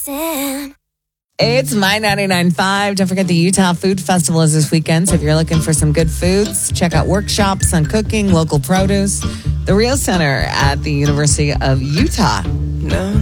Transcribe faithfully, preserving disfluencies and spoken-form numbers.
It's My ninety-nine point five. Don't forget the Utah Food Festival is this weekend. So if you're looking for some good foods, check out workshops on cooking, local produce. The Rio Center at the University of Utah. No.